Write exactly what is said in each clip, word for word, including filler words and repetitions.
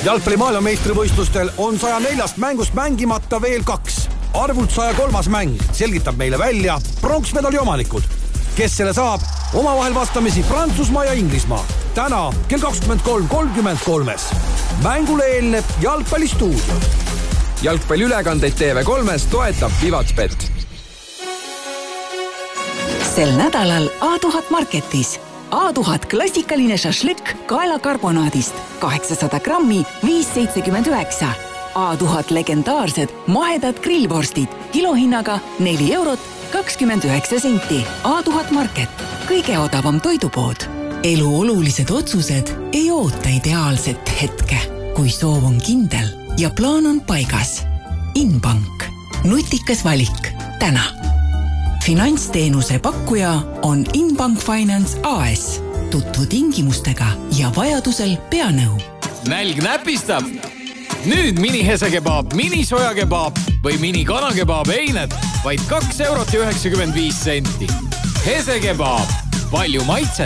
Jalgpalli maailmameistrivõistlustel on saja neljast mängust mängimata veel kaks. Arvult saja kolmas mäng selgitab meile välja pronksmedali omanikud, kes selle saab omavahel vastamisi Prantsusmaa ja Inglismaa. Täna kell kakskümmend kolm kolmkümmend kolmes. Mängule eelneb jalgpallistuudio. Jalgpalliülekandeid T V kolmes toetab Vivatspet. Sel nädalal A tuhat Marketis. A tuhat klassikaline šašlõkk kaelakarbonaadist. kaheksasada grammi, viis seitsekümmend üheksa. A tuhat legendaarsed mahedad grillvorstid. Kilohinnaga neli eurot, kakskümmend üheksa senti. A tuhat Market. Kõige odavam toidupood. Elu olulised otsused ei oota ideaalset hetke, kui soov on kindel ja plaan on paigas. Inbank. Nutikas valik. Täna. Finantsteenuse pakkuja on Inbank Finance A S. Tutvu tingimustega ja vajadusel peanõu. Nälg näpistab. Nüüd mini hesekebaab, mini sojakebaab või mini kanakebaab einet vaid kaks eurot ja üheksakümmend viis senti. Hesekebaab. Palju maitset.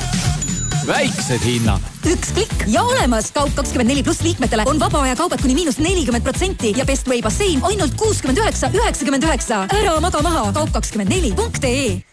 Väiksed hinnad. Üks klikk ja olemas. Kaup kakskümmend neli pluss liikmetele on vaba aja kaubad kuni miinus nelikümmend protsenti ja Best Way bassein ainult kuuskümmend üheksa üheksakümmend üheksa. Ära maga maha. Kaup kakskümmend neli punkt ee.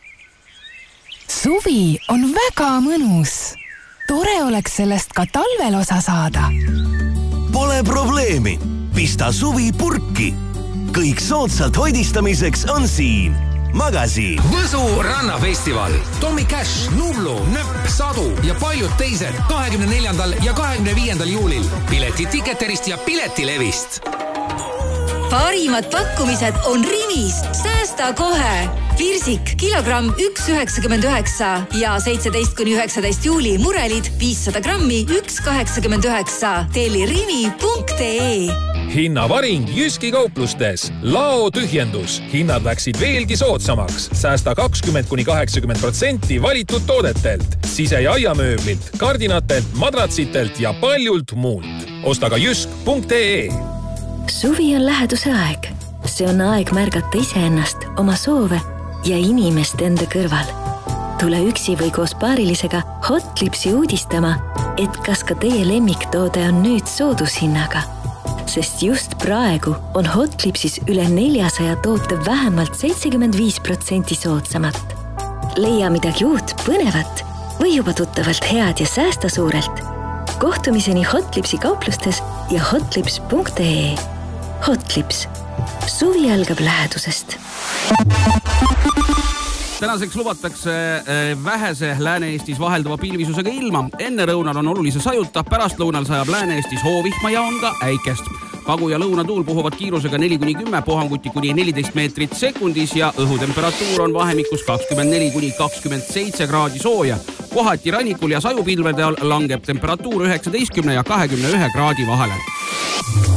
Suvi on väga mõnus. Tore oleks sellest ka talvel osa saada. Pole probleemi. Pista suvi purki. Kõik soodsalt hoidistamiseks on siin. Magasiin. Võsu rannafestival. Tommy Cash, Nublu, Nöpp, Sadu ja paljud teised kahekümne neljandal ja kahekümne viiendal juulil. Pileti Ticketerist ja Piletilevist. Parimad pakkumised on Rimis. Säästa kohe. Virsik, kilogramm üks üheksakümmend üheksa ja seitseteist kuni üheksateist juuli murelid viissada grammi üks kaheksakümmend üheksa. Telli rimi punkt ee. Hinnavaring Jyski kauplustes. Lao tühjendus. Hinnad läksid veelgi soodsamaks. Säästa kakskümmend kuni kaheksakümmend protsenti valitud toodetelt. Sise- ja aiamööblilt, kardinatelt, madratsitelt ja paljult muult. Osta ka jysk punkt ee. Suvi on läheduse aeg. See on aeg märgata iseennast, oma soove ja inimest enda kõrval. Tule üksi või koos paarilisega Hotlipsi uudistama, et kas ka teie lemmiktoode on nüüd soodushinnaga. Sest just praegu on Hotlipsis üle neljasaja toote vähemalt seitsekümmend viis protsenti soodsamat. Leia midagi uut, põnevat või juba tuttavalt head ja säästa suurelt. Kohtumiseni Hotlipsi kauplustes ja hotlips punkt ee. Hotlips. Suvi algab lähedusest. Tänaseks lubatakse vähese Lääne-Eestis vaheldava pilvisusega ilma. Enne rõunal on olulise sajuta, pärast lõunal sajab Lääne-Eestis hoovihma ja on ka äikest. Kagu- ja lõunatuul puhuvad kiirusega neli kuni kümme, puhanguti kuni neliteist meetrit sekundis ja õhutemperatuur on vahemikus kakskümmend neli kuni kakskümmend seitse kraadi sooja. Kohati rannikul ja sajupilvede all langeb temperatuur üheksateistkümne ja kahekümne ühe kraadi vahele.